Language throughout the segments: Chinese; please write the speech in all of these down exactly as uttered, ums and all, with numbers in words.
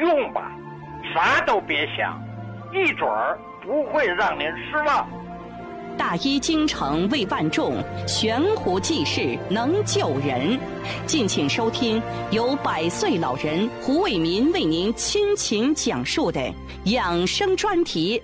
用吧，啥都别想，一准儿不会让您失望。 大医精诚为万众，悬壶济世能救人。敬请收听由百岁老人胡伟民为您倾情讲述的养生专题。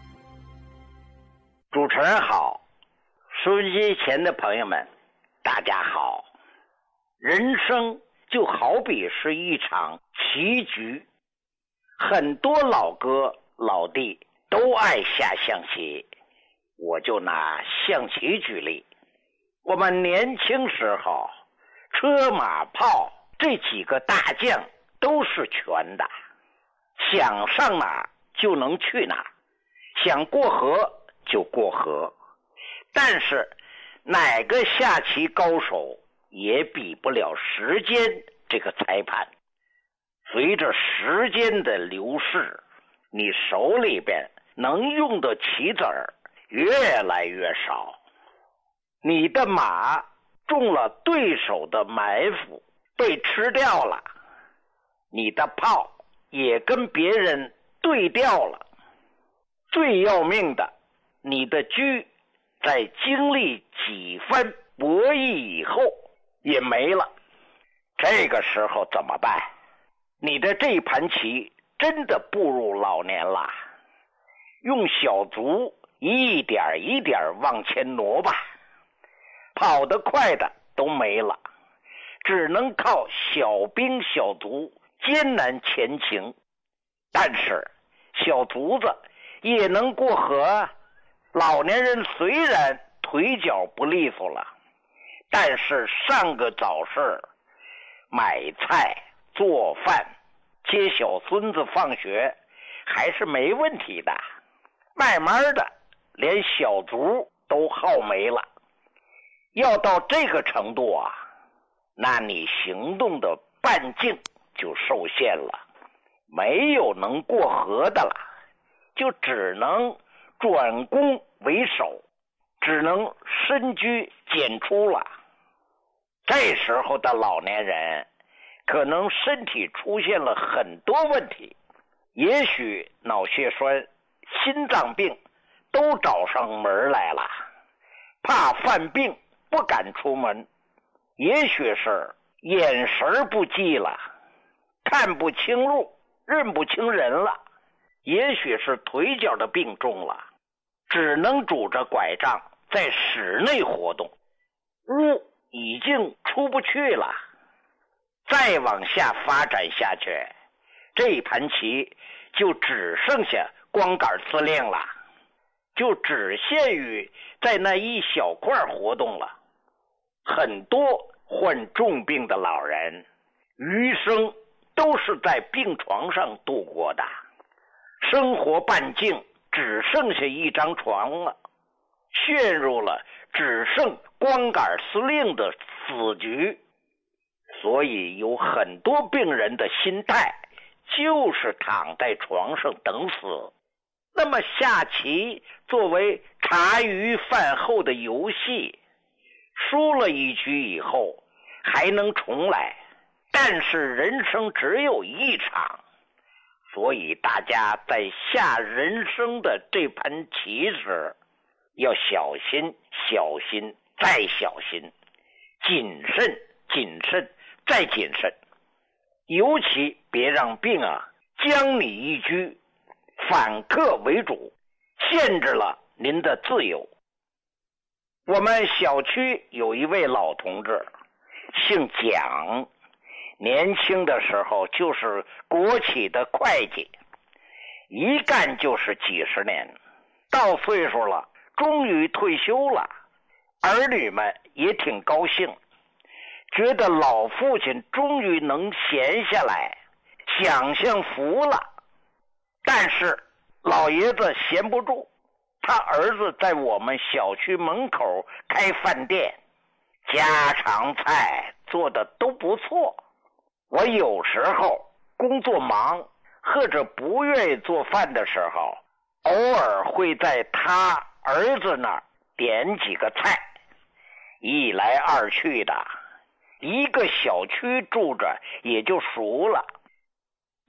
主持人好，收音机前的朋友们大家好。人生就好比是一场棋局，很多老哥老弟都爱下象棋，我就拿象棋举例。我们年轻时候车马炮这几个大将都是全的，想上哪就能去哪，想过河就过河。但是哪个下棋高手也比不了时间这个裁判。随着时间的流逝，你手里边能用的棋子儿越来越少，你的马中了对手的埋伏，被吃掉了，你的炮也跟别人对调了。最要命的，你的车在经历几番博弈以后也没了。这个时候怎么办？你的这盘棋真的步入老年了，用小卒一点一点往前挪吧，跑得快的都没了，只能靠小兵小卒艰难前行。但是小卒子也能过河，老年人虽然腿脚不利索了，但是上个早市买菜做饭接小孙子放学还是没问题的。慢慢的连小卒都耗没了。要到这个程度啊，那你行动的半径就受限了，没有能过河的了，就只能转攻为守，只能深居简出了。这时候的老年人可能身体出现了很多问题，也许脑血栓、心脏病都找上门来了，怕犯病不敢出门，也许是眼神不济了，看不清路，认不清人了，也许是腿脚的病重了，只能拄着拐杖在室内活动，屋已经出不去了。再往下发展下去，这盘棋就只剩下光杆司令了，就只限于在那一小块活动了。很多患重病的老人余生都是在病床上度过的，生活半径只剩下一张床了，陷入了只剩光杆司令的死局。所以有很多病人的心态就是躺在床上等死。那么下棋作为茶余饭后的游戏，输了一局以后还能重来，但是人生只有一场，所以大家在下人生的这盘棋时要小心小心再小心，谨慎谨慎再谨慎，尤其别让病啊将你一居，反客为主，限制了您的自由。我们小区有一位老同志，姓蒋，年轻的时候就是国企的会计，一干就是几十年，到岁数了，终于退休了，儿女们也挺高兴，觉得老父亲终于能闲下来，享享福了。但是老爷子闲不住，他儿子在我们小区门口开饭店，家常菜做的都不错。我有时候工作忙或者不愿意做饭的时候，偶尔会在他儿子那儿点几个菜，一来二去的，一个小区住着也就熟了。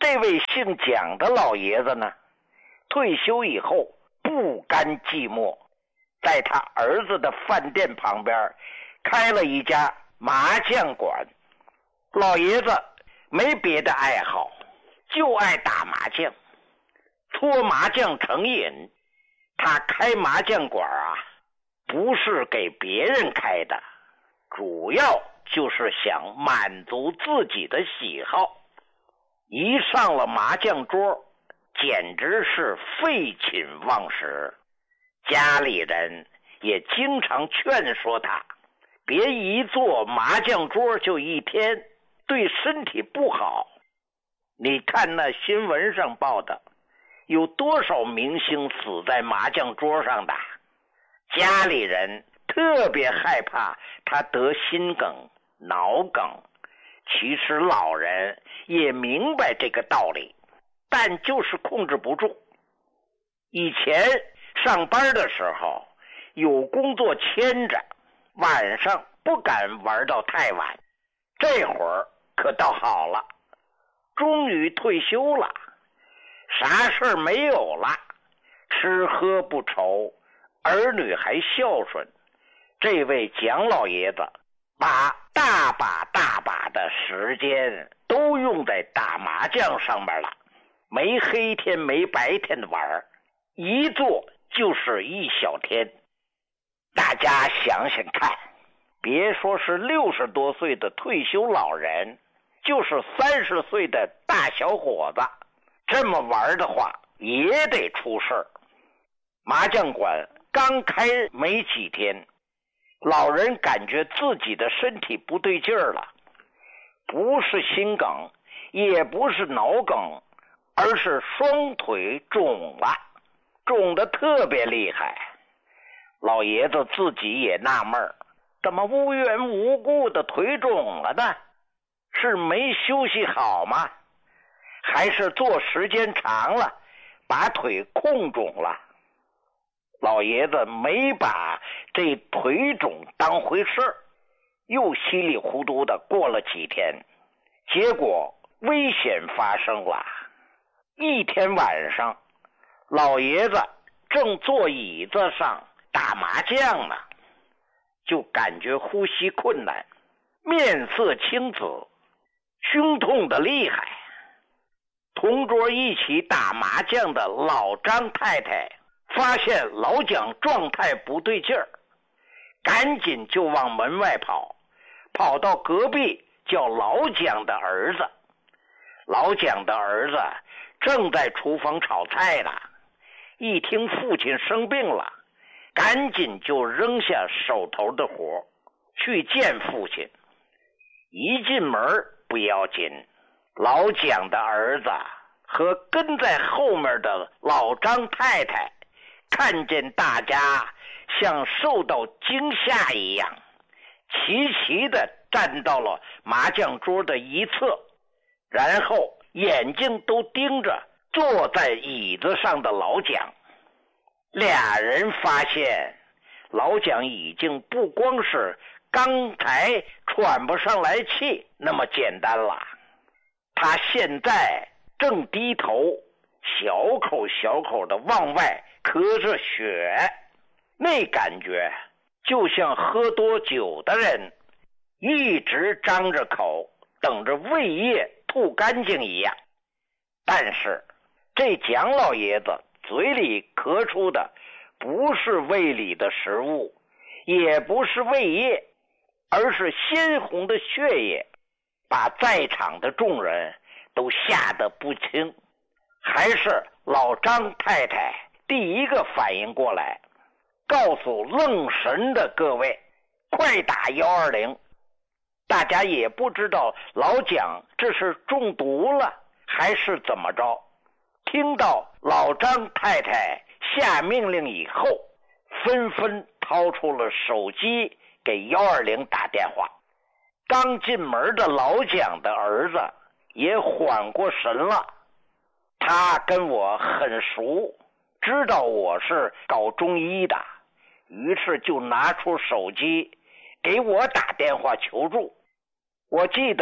这位姓蒋的老爷子呢，退休以后不甘寂寞，在他儿子的饭店旁边开了一家麻将馆。老爷子没别的爱好，就爱打麻将，搓麻将成瘾。他开麻将馆啊，不是给别人开的，主要就是想满足自己的喜好。一上了麻将桌，简直是废寝忘食。家里人也经常劝说他，别一坐麻将桌就一天，对身体不好。你看那新闻上报的，有多少明星死在麻将桌上的？家里人特别害怕他得心梗、脑梗。其实老人也明白这个道理，但就是控制不住。以前上班的时候有工作牵着，晚上不敢玩到太晚。这会儿可倒好了，终于退休了，啥事儿没有了，吃喝不愁，儿女还孝顺。这位蒋老爷子把大把大把的时间都用在打麻将上面了，没黑天没白天的玩，一坐就是一小天。大家想想看，别说是六十多岁的退休老人，就是三十岁的大小伙子，这么玩的话也得出事儿。麻将馆刚开没几天，老人感觉自己的身体不对劲儿了，不是心梗，也不是脑梗，而是双腿肿了，肿得特别厉害。老爷子自己也纳闷，怎么无缘无故的腿肿了呢？是没休息好吗？还是坐时间长了，把腿控肿了？老爷子没把这腿肿当回事，又稀里糊涂的过了几天，结果危险发生了。一天晚上，老爷子正坐椅子上打麻将呢，就感觉呼吸困难，面色青紫，胸痛的厉害。同桌一起打麻将的老张太太发现老蒋状态不对劲儿，赶紧就往门外跑，跑到隔壁叫老蒋的儿子。老蒋的儿子正在厨房炒菜呢，一听父亲生病了，赶紧就扔下手头的活去见父亲。一进门不要紧，老蒋的儿子和跟在后面的老张太太看见大家像受到惊吓一样，齐齐地站到了麻将桌的一侧，然后眼睛都盯着坐在椅子上的老蒋。俩人发现老蒋已经不光是刚才喘不上来气那么简单了，他现在正低头小口小口的往外咳着血，那感觉就像喝多酒的人一直张着口等着胃液吐干净一样。但是这蒋老爷子嘴里咳出的不是胃里的食物，也不是胃液，而是鲜红的血液，把在场的众人都吓得不轻。还是老张太太第一个反应过来，告诉愣神的各位，快打一二零。大家也不知道老蒋这是中毒了还是怎么着，听到老张太太下命令以后，纷纷掏出了手机给一二零打电话。刚进门的老蒋的儿子也缓过神了，他跟我很熟，知道我是搞中医的，于是就拿出手机给我打电话求助。我记得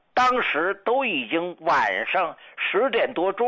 当时都已经晚上十点多钟。